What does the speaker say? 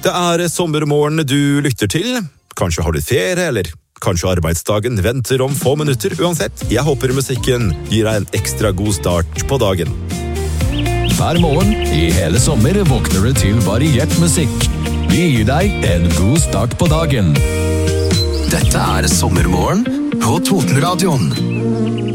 Det sommermorgen du lytter til. Kanskje har du ferie, eller kanskje arbeidsdagen venter om få minutter. Uansett, jeg håper musikken gir deg en ekstra god start på dagen. Hver morgen i hele sommer våkner du til variert musikk. Vi gir deg en god start på dagen. Dette sommermorgen på Totenradioen.